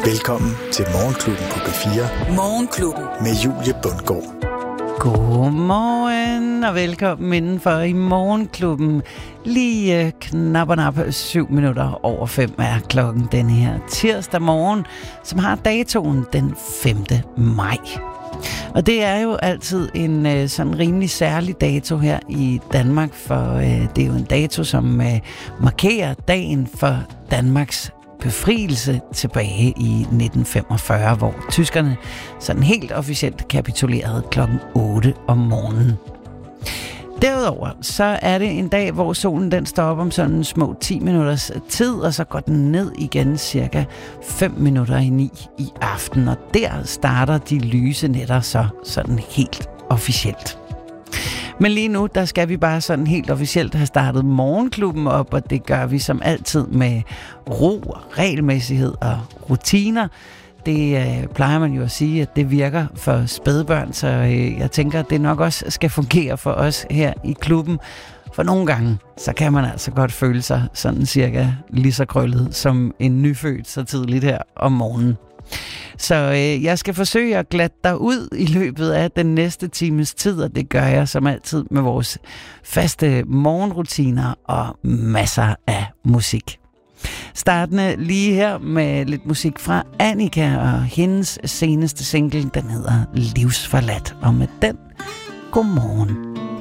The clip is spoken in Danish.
Velkommen til Morgenklubben på P4. Morgenklubben Med Julie Bundgaard. Godmorgen og velkommen indenfor i Morgenklubben. Lige knap 7 minutter over 5 er klokken den her tirsdag morgen, som har datoen den 5. maj. Og det er jo altid en sådan rimelig særlig dato her i Danmark, for det er jo en dato, som markerer dagen for Danmarks befrielse tilbage i 1945, hvor tyskerne sådan helt officielt kapitulerede klokken 8 om morgenen. Derudover så er det en dag, hvor solen den står op om sådan små 10 minutters tid, og så går den ned igen cirka 5 minutter i 9 i aften, og der starter de lyse nætter så sådan helt officielt. Men lige nu, der skal vi bare sådan helt officielt have startet Morgenklubben op, og det gør vi som altid med ro, regelmæssighed og rutiner. Det plejer man jo at sige, at det virker for spædbørn, så jeg tænker, at det nok også skal fungere for os her i klubben. For nogle gange, så kan man altså godt føle sig sådan cirka lige så krøllet som en nyfødt så tidligt her om morgenen. Så jeg skal forsøge at glatte dig ud i løbet af den næste times tid, og det gør jeg som altid med vores faste morgenrutiner og masser af musik. Startende lige her med lidt musik fra Annika, og hendes seneste single, den hedder Livsforladt, og med den, godmorgen.